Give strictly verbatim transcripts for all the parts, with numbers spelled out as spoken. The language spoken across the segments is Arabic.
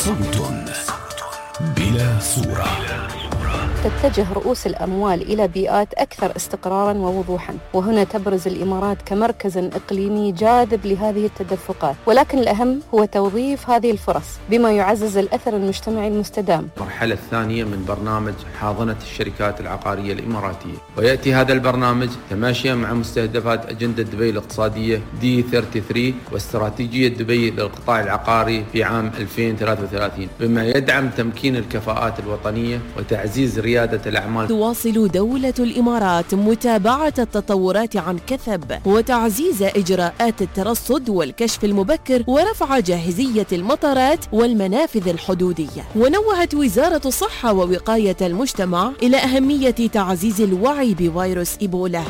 صوت بلا صورة. تتجه رؤوس الأموال إلى بيئات أكثر استقراراً ووضوحاً، وهنا تبرز الإمارات كمركز إقليمي جاذب لهذه التدفقات، ولكن الأهم هو توظيف هذه الفرص بما يعزز الأثر المجتمعي المستدام. المرحلة الثانية من برنامج حاضنة الشركات العقارية الإماراتية، ويأتي هذا البرنامج تماشيا مع مستهدفات أجندة دبي الاقتصادية دي ثلاثة وثلاثين واستراتيجية دبي للقطاع العقاري في عام ألفين وثلاثة وثلاثين، بما يدعم تمكين الكفاءات الوطنية وتعزيز ريادة الأعمال. تواصل دولة الإمارات متابعة التطورات عن كثب وتعزيز إجراءات الترصد والكشف المبكر ورفع جاهزية المطارات والمنافذ الحدودية. ونوهت وزارة الصحة ووقاية المجتمع إلى أهمية تعزيز الوعي بفيروس إيبولا.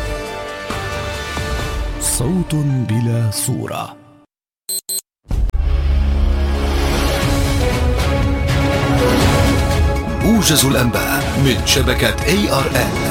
صوت بلا صورة. موجز الأنباء من شبكة إيه آر إل.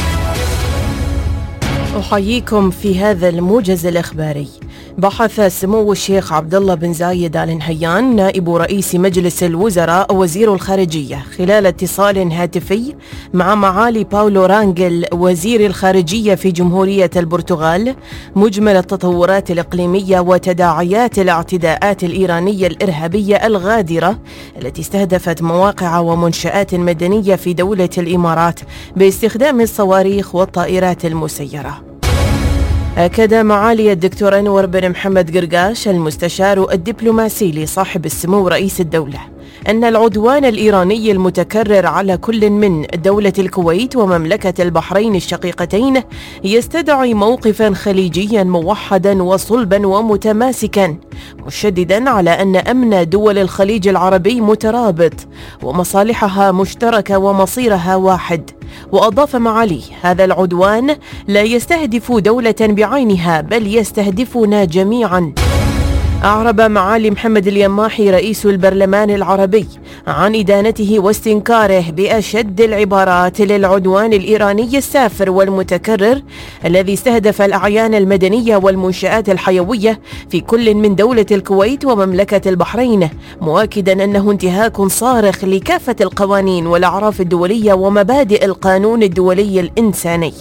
أحييكم في هذا الموجز الإخباري. بحث سمو الشيخ عبد الله بن زايد آل نهيان نائب رئيس مجلس الوزراء وزير الخارجية خلال اتصال هاتفي مع معالي باولو رانجل وزير الخارجية في جمهورية البرتغال مجمل التطورات الإقليمية وتداعيات الاعتداءات الإيرانية الإرهابية الغادرة التي استهدفت مواقع ومنشآت مدنية في دولة الإمارات باستخدام الصواريخ والطائرات المسيرة. أكد معالي الدكتور أنور بن محمد قرقاش المستشار الدبلوماسي لصاحب السمو رئيس الدولة أن العدوان الإيراني المتكرر على كل من دولة الكويت ومملكة البحرين الشقيقتين يستدعي موقفا خليجيا موحدا وصلبا ومتماسكا، مشددا على أن أمن دول الخليج العربي مترابط ومصالحها مشتركة ومصيرها واحد. وأضاف معاليه هذا العدوان لا يستهدف دولة بعينها بل يستهدفنا جميعا. أعرب معالي محمد اليماحي رئيس البرلمان العربي عن إدانته واستنكاره بأشد العبارات للعدوان الإيراني السافر والمتكرر الذي استهدف الأعيان المدنية والمنشآت الحيوية في كل من دولة الكويت ومملكة البحرين، مؤكدا أنه انتهاك صارخ لكافة القوانين والأعراف الدولية ومبادئ القانون الدولي الإنساني.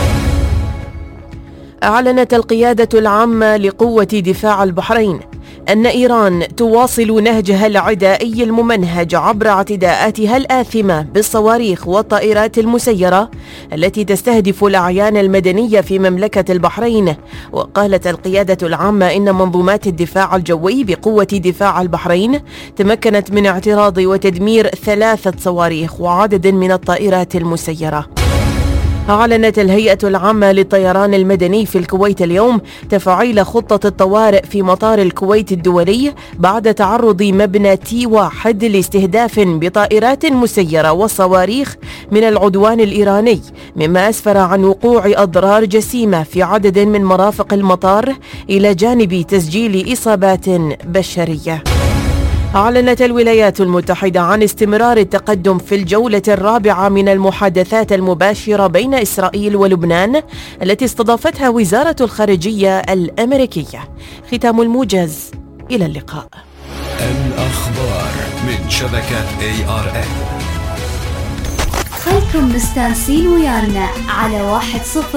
أعلنت القيادة العامة لقوة دفاع البحرين أن إيران تواصل نهجها العدائي الممنهج عبر اعتداءاتها الآثمة بالصواريخ والطائرات المسيرة التي تستهدف الأعيان المدنية في مملكة البحرين. وقالت القيادة العامة إن منظومات الدفاع الجوي بقوة دفاع البحرين تمكنت من اعتراض وتدمير ثلاثة صواريخ وعدد من الطائرات المسيرة. أعلنت الهيئة العامة للطيران المدني في الكويت اليوم تفعيل خطة الطوارئ في مطار الكويت الدولي بعد تعرض مبنى تي واحد لاستهداف بطائرات مسيرة وصواريخ من العدوان الإيراني، مما أسفر عن وقوع أضرار جسيمة في عدد من مرافق المطار إلى جانب تسجيل إصابات بشرية. أعلنت الولايات المتحدة عن استمرار التقدم في الجولة الرابعة من المحادثات المباشرة بين إسرائيل ولبنان التي استضافتها وزارة الخارجية الأمريكية. ختام الموجز، إلى اللقاء. الأخبار من شبكة إيه آر إل. خلكم مستانسين ويانا على واحد صفر